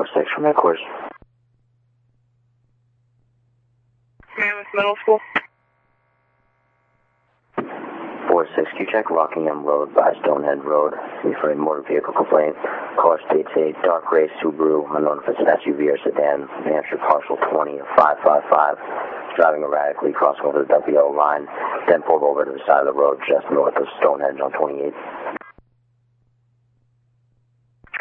4-6 from that course. Mammoth Middle School. 4-6, Q-check, Rockingham Road by Stonehead Road. For a motor vehicle complaint. Car states a dark gray Subaru, unknown if it's an SUV or sedan, New Hampshire parcel 20 of 555, driving erratically, crossing over the WO line, then pulled over to the side of the road just north of Stonehenge on 28.